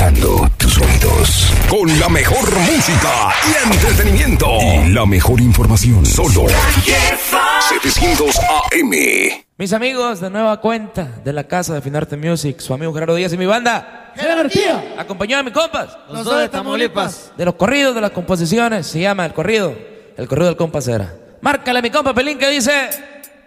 Deleitando tus oídos con la mejor música y entretenimiento y la mejor información. Solo 700 AM. Mis amigos de nueva cuenta de la casa de Finarte Music, su amigo Gerardo Díaz y mi banda Jerarquía, acompañado de mis compas, los dos de Tamaulipas. de los corridos, de las composiciones, se llama el corrido del compa Cera. Márcale mi compa Pelín que dice...